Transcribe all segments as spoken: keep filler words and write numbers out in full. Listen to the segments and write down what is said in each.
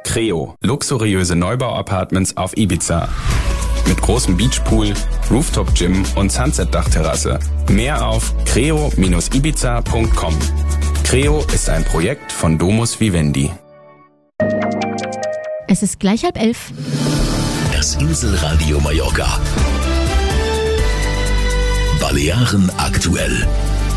Creo, luxuriöse Neubau-Apartments auf Ibiza. Mit großem Beachpool, Rooftop-Gym und Sunset-Dachterrasse. Mehr auf creo Bindestrich ibiza Punkt com. Creo ist ein Projekt von Domus Vivendi. Es ist gleich halb elf. Das Inselradio Mallorca. Balearen aktuell.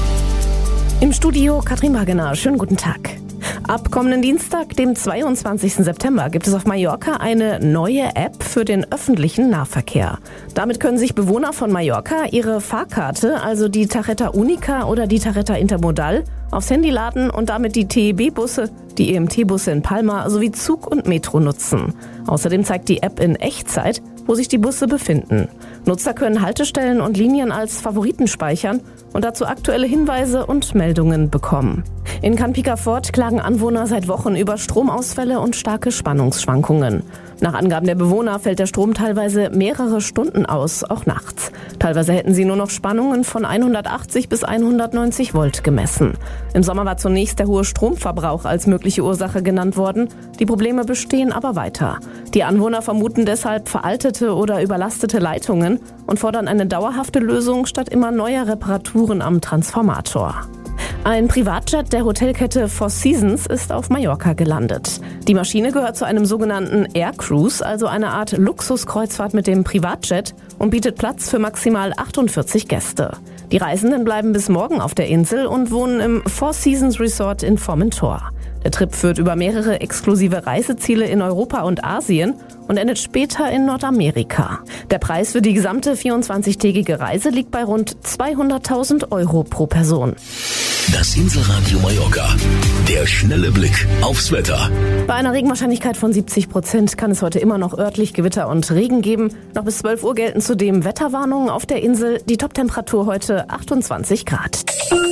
Im Studio Katrin Wagener. Schönen guten Tag. Ab kommenden Dienstag, dem zweiundzwanzigsten September, gibt es auf Mallorca eine neue App für den öffentlichen Nahverkehr. Damit können sich Bewohner von Mallorca ihre Fahrkarte, also die Tarjeta Unica oder die Tarjeta Intermodal, aufs Handy laden und damit die T E B-Busse, die E M T-Busse in Palma sowie Zug und Metro nutzen. Außerdem zeigt die App in Echtzeit, wo sich die Busse befinden. Nutzer können Haltestellen und Linien als Favoriten speichern und dazu aktuelle Hinweise und Meldungen bekommen. In Can Picafort klagen Anwohner seit Wochen über Stromausfälle und starke Spannungsschwankungen. Nach Angaben der Bewohner fällt der Strom teilweise mehrere Stunden aus, auch nachts. Teilweise hätten sie nur noch Spannungen von hundertachtzig bis hundertneunzig Volt gemessen. Im Sommer war zunächst der hohe Stromverbrauch als mögliche Ursache genannt worden. Die Probleme bestehen aber weiter. Die Anwohner vermuten deshalb veraltete oder überlastete Leitungen und fordern eine dauerhafte Lösung statt immer neuer Reparaturen am Transformator. Ein Privatjet der Hotelkette Four Seasons ist auf Mallorca gelandet. Die Maschine gehört zu einem sogenannten Air Cruise, also eine Art Luxuskreuzfahrt mit dem Privatjet und bietet Platz für maximal achtundvierzig Gäste. Die Reisenden bleiben bis morgen auf der Insel und wohnen im Four Seasons Resort in Formentor. Der Trip führt über mehrere exklusive Reiseziele in Europa und Asien und endet später in Nordamerika. Der Preis für die gesamte vierundzwanzigtägige Reise liegt bei rund zweihunderttausend Euro pro Person. Das Inselradio Mallorca. Der schnelle Blick aufs Wetter. Bei einer Regenwahrscheinlichkeit von siebzig Prozent kann es heute immer noch örtlich Gewitter und Regen geben. Noch bis zwölf Uhr gelten zudem Wetterwarnungen auf der Insel. Die Toptemperatur heute achtundzwanzig Grad.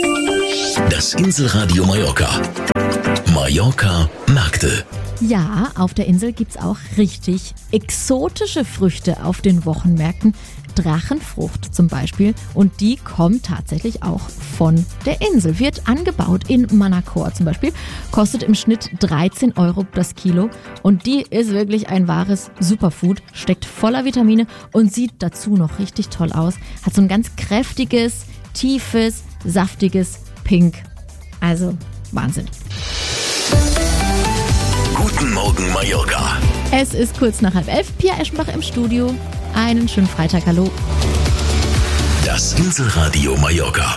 Das Inselradio Mallorca. Mallorca Märkte. Ja, auf der Insel gibt's auch richtig exotische Früchte auf den Wochenmärkten. Drachenfrucht zum Beispiel. Und die kommt tatsächlich auch von der Insel. Wird angebaut in Manacor zum Beispiel. Kostet im Schnitt dreizehn Euro das Kilo. Und die ist wirklich ein wahres Superfood. Steckt voller Vitamine und sieht dazu noch richtig toll aus. Hat so ein ganz kräftiges, tiefes, saftiges Pink. Also Wahnsinn. Guten Morgen Mallorca. Es ist kurz nach halb elf. Pia Eschenbach im Studio. Einen schönen Freitag. Hallo. Das Inselradio Mallorca.